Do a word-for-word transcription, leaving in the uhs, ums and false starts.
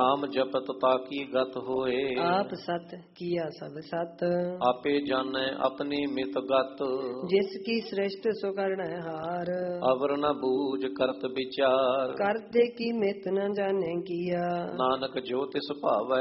ਨਾਮ ਜਪਤ ਤਾਕੀ ਗਤ ਹੋਏ। ਆਪ ਸਤ ਕੀਆ ਸਭ ਸਤ, ਆਪੇ ਜਾਣੈ ਆਪਣੀ ਮਿਤ ਗਤ। ਜਿਸ ਕੀ ਸ੍ਰਿਸ਼ਟ ਸੋ ਕਰਣੈ ਹਾਰ, ਅਵਰ ਨ ਬੂਝ ਕਰਤ ਵਿਚਾਰ। ਕਰਦੇ ਕੀ ਮਿਤ ਨ ਜਾਣੈ ਕੀਆ, ਨਾਨਕ ਜੋ ਤਿਸ ਭਾਵੈ